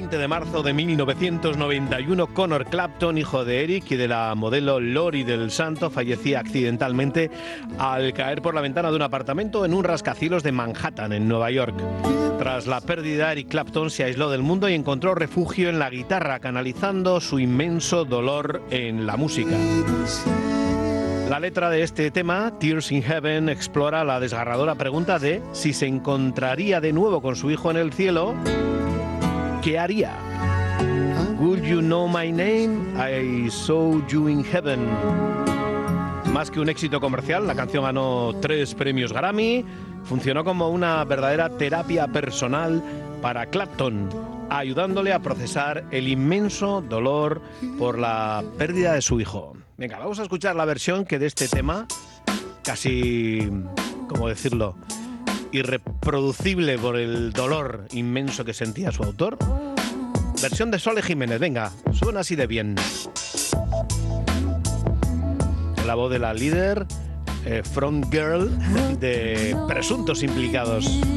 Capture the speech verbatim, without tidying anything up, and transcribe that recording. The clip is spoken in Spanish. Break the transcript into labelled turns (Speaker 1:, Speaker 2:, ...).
Speaker 1: veinte de marzo de mil novecientos noventa y uno, Conor Clapton, hijo de Eric y de la modelo Lori del Santo, fallecía accidentalmente al caer por la ventana de un apartamento en un rascacielos de Manhattan, en Nueva York. Tras la pérdida, Eric Clapton se aisló del mundo y encontró refugio en la guitarra, canalizando su inmenso dolor en la música. La letra de este tema, Tears in Heaven, explora la desgarradora pregunta de si se encontraría de nuevo con su hijo en el cielo, ¿qué haría? Would you know my name? I saw you in heaven. Más que un éxito comercial, la canción ganó tres premios Grammy, funcionó como una verdadera terapia personal para Clapton, ayudándole a procesar el inmenso dolor por la pérdida de su hijo. Venga, vamos a escuchar la versión que de este tema, casi, ¿cómo decirlo?, irreproducible por el dolor inmenso que sentía su autor. Versión de Sole Jiménez, venga, suena así de bien. La voz de la líder, eh, front girl de Presuntos Implicados.